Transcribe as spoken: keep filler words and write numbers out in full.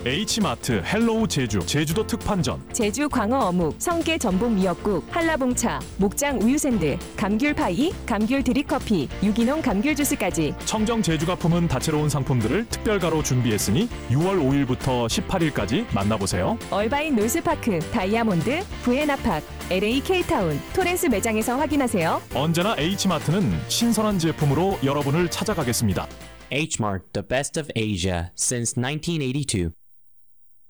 H마트 헬로우 제주 제주도 특판전, 제주 광어 어묵, 성게 전복 미역국, 한라봉차, 목장 우유 샌드, 감귤 파이, 감귤 드립커피, 유기농 감귤 주스까지. 청정 제주가 품은 다채로운 상품들을 특별가로 준비했으니 유월 오일부터 십팔일까지 만나보세요. 얼바인 놀스파크, 다이아몬드, 부에나팍, 엘에이 K타운, 토렌스 매장에서 확인하세요. 언제나 H마트는 신선한 제품으로 여러분을 찾아가겠습니다. H Mart, the best of Asia since nineteen eighty-two.